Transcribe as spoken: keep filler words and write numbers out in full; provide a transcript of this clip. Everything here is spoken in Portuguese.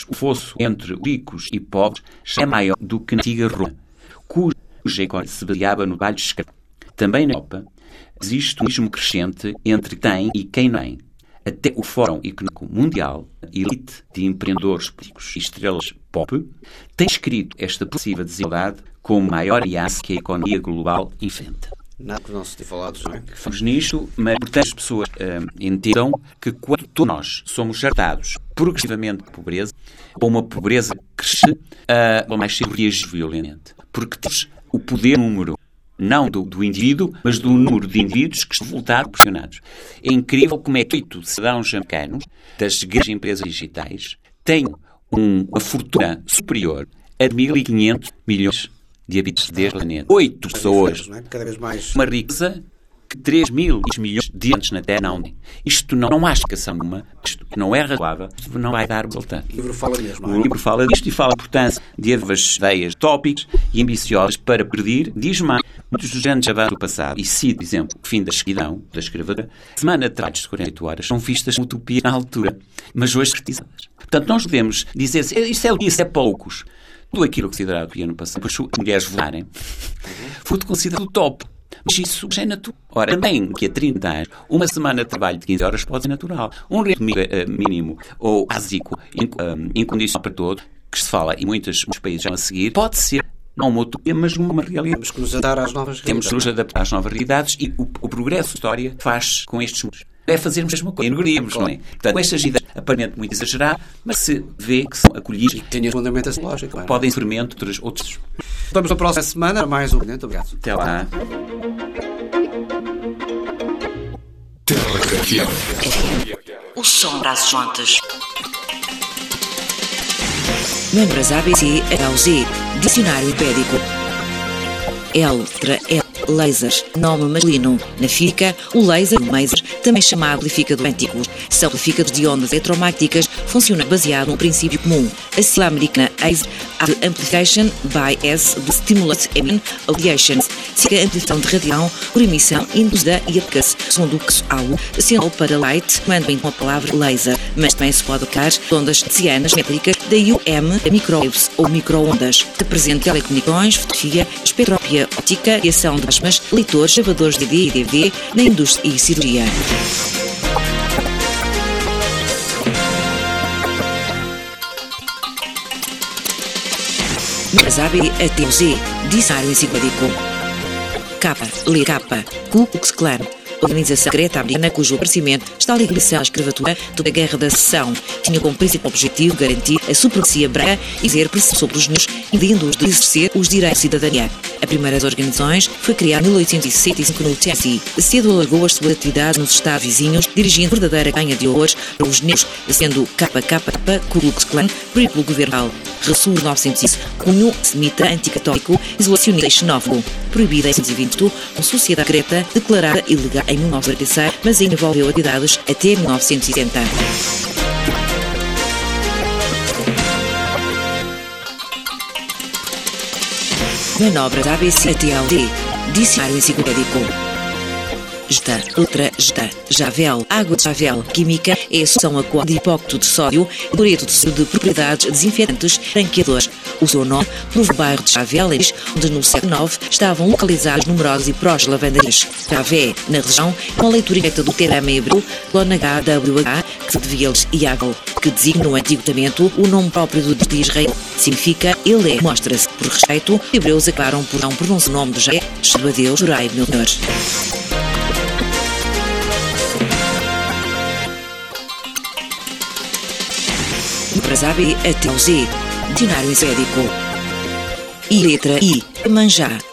vezes o fosso entre ricos e pobres já é maior do que na antiga Roma, cuja economia se baseava no trabalho escravo. Também na Europa existe um abismo crescente entre quem e quem não tem. Até o Fórum Económico Mundial, elite de empreendedores políticos e estrelas pop, tem escrito esta possível desigualdade como maior ameaça que a economia global enfrenta. Nada que não se tenha falado, não é? Falamos nisto, mas portanto as pessoas uh, entendam que quando todos nós somos tratados progressivamente por pobreza, ou uma pobreza que cresce, uh, ou mais cedo reagir violentamente. Porque temos o poder número, não do, do indivíduo, mas do número de indivíduos que estão voltados pressionados. É incrível como é que oito cidadãos americanos das grandes empresas digitais têm um, uma fortuna superior a mil e quinhentos milhões de habitantes deste planeta. Oito pessoas. Cada vez mais. Uma riqueza que três mil milhões de habitantes na Terra não tem. Isto não, não há explicação nenhuma. Isto não é razoável. Isto não vai dar resultado. O livro fala mesmo. O livro fala disto e fala da importância de haver ideias tópicas e ambiciosas para pedir, diz mais, muitos dos grandes avanços do passado. E cito, por exemplo, o fim da escravidão, da escravatura, semana de trabalhos de quarenta e oito horas são vistas como utopia na altura, mas hoje criticadas. Portanto, nós devemos dizer assim, isso é, isso é poucos. Tudo aquilo que considerado utopia no passado, depois as mulheres voarem, foi considerado top. Mas isso já é natural. Ora, também que há trinta anos, uma semana de trabalho de quinze horas pode ser natural. Um ritmo mínimo ou básico, incondicional para todos, que se fala em muitos, muitos países já a seguir, pode ser não uma utopia, mas uma realidade. Temos que nos adaptar às novas realidades. Temos que nos adaptar às novas realidades e o, o progresso da história faz com estes mundos. É fazermos a mesma coisa, engordíamos, não é? Portanto, com estas ideias aparentemente muito exageradas, mas se vê que são acolhidas. E tem a fundamentação lógica. Claro. Podem experimentar outros, outros. Vamos na próxima semana, mais um. Muito obrigado. Até lá. O som para as juntas. Membros A B C A ao Z. Dicionário Impédico. L, tra, L. Lasers, nome masculino. Na física, o laser e o maser, também chamado amplificador quântico, são amplificadores de ondas eletromagnéticas, funcionam baseado num princípio comum. A sigla americana A S de Amplification by S de Stimulus Emission Radiations, significa amplificação de radiação por emissão induzida e aplica-se, segundo o que algo, sendo para light, comando com a palavra laser, mas também se pode aplicar ondas hertzianas métricas, daí o M, microwaves ou microondas, que apresenta telecomunicações, fotografia, espectrópia óptica, criação de plasmas, leitores, gravadores de C D e D V D, na indústria e cirurgia. Mas A B até o Z, dicionário enciclopédico. K, L, K, Ku Klux Klan, organização secreta americana cujo aparecimento está ligado à escravatura toda a Guerra da Secessão, tinha como principal objetivo garantir a supremacia branca e exercer pressão sobre os negros, impedindo-os de exercer os direitos de cidadania. A primeira das organizações foi criada em mil oitocentos e sessenta e cinco no Tennessee. Cedo alargou as suas atividades nos estados vizinhos, dirigindo verdadeira ganha de horrores para os negros, sendo K K K, Ku Klux Klan, proibido pelo governo. Ressurge mil novecentos e cinco, cunho semita anticatólico, isolacionista e xenófobo. Proibida em mil novecentos e vinte e dois, com sociedade secreta declarada ilegal em mil novecentos e quarenta e seis, mas ainda envolveu atividades até mil novecentos e setenta. Manobras A B C até ao D. Dicionário enciclopédico. J, letra J, Javel, água de Javel, química, é a solução aquosa de hipócrito de sódio, cloreto de sódio de propriedades desinfetantes, branqueadores. O seu nome provém do bairro de Javel, onde no século nove estavam localizados numerosos e prósperas lavanderias. Javé, na região, com a leitura incorreta do termo em hebreu, clona H W H, que se devia eles Iavel, que designa no Antigo Testamento o nome próprio do de Israel. Significa ele é. Mostra-se, por respeito, os hebreus acabaram por não pronunciar o nome de Javé, a Deus, jurai, meu Senhor. Para A B até ao Z, dicionário enciclopédico. I, letra I, manjar.